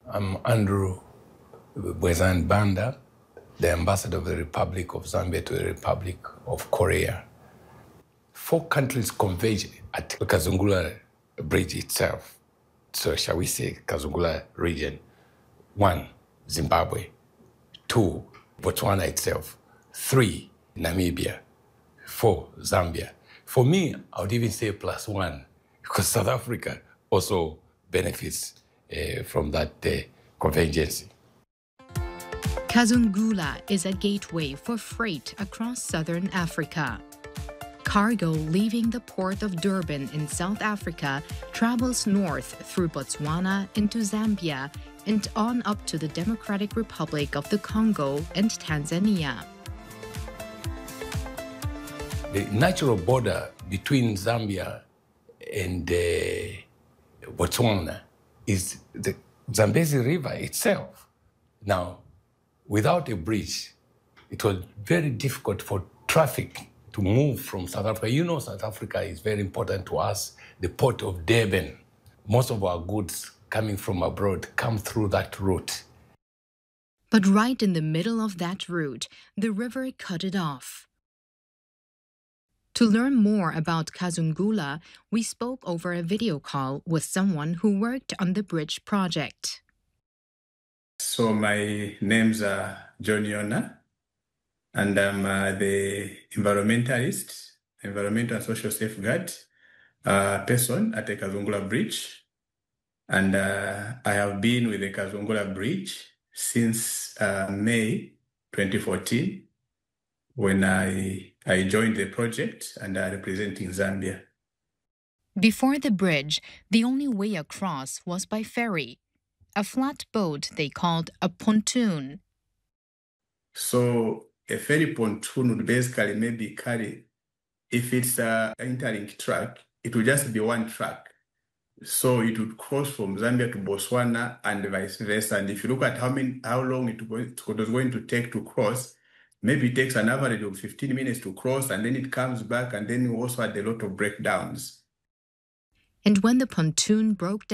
I'm Andrew Bwezan Banda, the ambassador of the Republic of Zambia to the Republic of Korea. 4 countries converge at the Kazungula Bridge itself. So shall we say Kazungula region? 1, Zimbabwe. 2, Botswana itself. 3, Namibia. 4, Zambia. For me, I would even say +1, because South Africa also benefits from that convergence. Kazungula is a gateway for freight across southern Africa. Cargo leaving the port of Durban in South Africa travels north through Botswana into Zambia and on up to the Democratic Republic of the Congo and Tanzania. The natural border between Zambia and Botswana is the Zambezi River itself. Now, without a bridge, it was very difficult for traffic to move from South Africa. You know, South Africa is very important to us, the port of Durban. Most of our goods coming from abroad come through that route. But right in the middle of that route, the river cut it off. To learn more about Kazungula, we spoke over a video call with someone who worked on the bridge project. So my name's John Yona, and I'm the environmentalist, environmental and social safeguard person at the Kazungula Bridge. And I have been with the Kazungula Bridge since May 2014, when I joined the project and representing Zambia. Before the bridge, the only way across was by ferry, a flat boat they called a pontoon. So a ferry pontoon would basically maybe carry, if it's an interlink track, it would just be one track. So it would cross from Zambia to Botswana and vice versa. And if you look at how long it was going to take to cross, maybe it takes an average of 15 minutes to cross, and then it comes back, and then we also had a lot of breakdowns. And when the pontoon broke down,